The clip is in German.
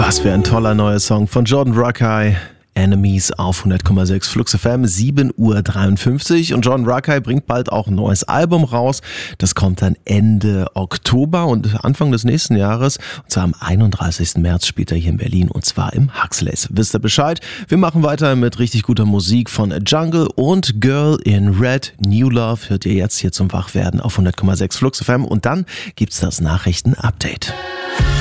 Was für ein toller neuer Song von Jordan Rakei. Enemies auf 100,6 Flux FM, 7:53 Uhr. Und Jordan Rakei bringt bald auch ein neues Album raus. Das kommt dann Ende Oktober und Anfang des nächsten Jahres. Und zwar am 31. März spielt er hier in Berlin und zwar im Huxleys. Wisst ihr Bescheid? Wir machen weiter mit richtig guter Musik von Jungle und Girl in Red. New Love hört ihr jetzt hier zum Wachwerden auf 100,6 Flux FM. Und dann gibt's das Nachrichten-Update.